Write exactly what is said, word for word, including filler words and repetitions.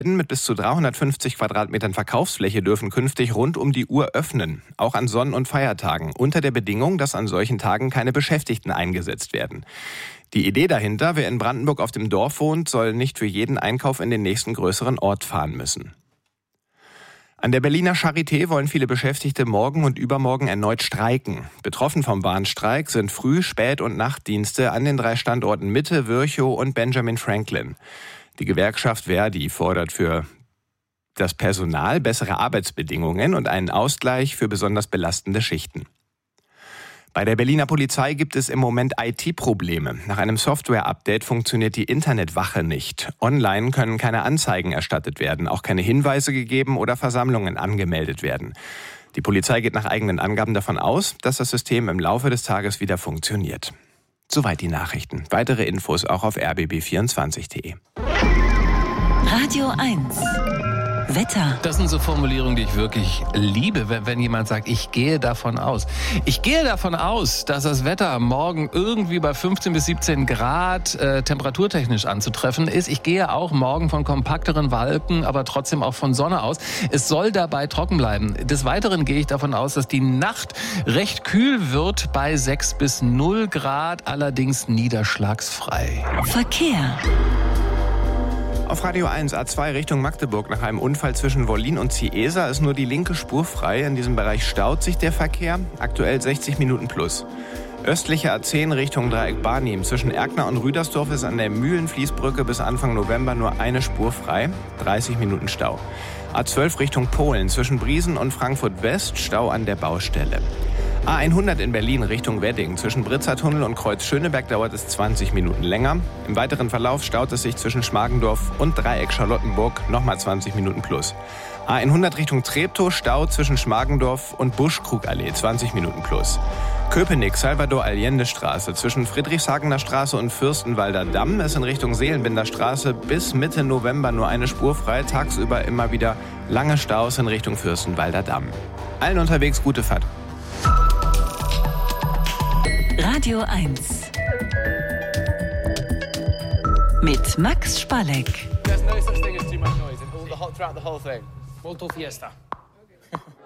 mit bis zu dreihundertfünfzig Quadratmetern Verkaufsfläche dürfen künftig rund um die Uhr öffnen, auch an Sonn- und Feiertagen, unter der Bedingung, dass an solchen Tagen keine Beschäftigten eingesetzt werden. Die Idee dahinter, wer in Brandenburg auf dem Dorf wohnt, soll nicht für jeden Einkauf in den nächsten größeren Ort fahren müssen. An der Berliner Charité wollen viele Beschäftigte morgen und übermorgen erneut streiken. Betroffen vom Warnstreik sind Früh-, Spät- und Nachtdienste an den drei Standorten Mitte, Virchow und Benjamin Franklin. Die Gewerkschaft Verdi fordert für das Personal bessere Arbeitsbedingungen und einen Ausgleich für besonders belastende Schichten. Bei der Berliner Polizei gibt es im Moment I T-Probleme. Nach einem Software-Update funktioniert die Internetwache nicht. Online können keine Anzeigen erstattet werden, auch keine Hinweise gegeben oder Versammlungen angemeldet werden. Die Polizei geht nach eigenen Angaben davon aus, dass das System im Laufe des Tages wieder funktioniert. Soweit die Nachrichten. Weitere Infos auch auf r b b vierundzwanzig punkt d e. Radio eins. Wetter. Das sind so Formulierungen, die ich wirklich liebe, wenn, wenn jemand sagt, ich gehe davon aus. Ich gehe davon aus, dass das Wetter morgen irgendwie bei fünfzehn bis siebzehn Grad äh, temperaturtechnisch anzutreffen ist. Ich gehe auch morgen von kompakteren Wolken, aber trotzdem auch von Sonne aus. Es soll dabei trocken bleiben. Des Weiteren gehe ich davon aus, dass die Nacht recht kühl wird bei sechs bis null Grad, allerdings niederschlagsfrei. Verkehr. Auf Radio eins A zwei Richtung Magdeburg nach einem Unfall zwischen Wollin und Ciesa ist nur die linke Spur frei. In diesem Bereich staut sich der Verkehr, aktuell sechzig Minuten plus. Östliche A zehn Richtung Dreieck Barnim zwischen Erkner und Rüdersdorf ist an der Mühlenfließbrücke bis Anfang November nur eine Spur frei, dreißig Minuten Stau. A zwölf Richtung Polen zwischen Briesen und Frankfurt West, Stau an der Baustelle. A hundert in Berlin Richtung Wedding. Zwischen Britzertunnel und Kreuz Schöneberg dauert es zwanzig Minuten länger. Im weiteren Verlauf staut es sich zwischen Schmargendorf und Dreieck Charlottenburg nochmal zwanzig Minuten plus. A hundert Richtung Treptow, Stau zwischen Schmargendorf und Buschkrugallee, zwanzig Minuten plus. Köpenick, Salvador Allende Straße. Zwischen Friedrichshagener Straße und Fürstenwalder Damm ist in Richtung Seelenbinder Straße bis Mitte November nur eine Spur frei. Tagsüber immer wieder lange Staus in Richtung Fürstenwalder Damm. Allen unterwegs gute Fahrt. Radio eins. Mit Max Spalek. There's no such thing as too much noise in all the whole, throughout the whole thing. Molto fiesta.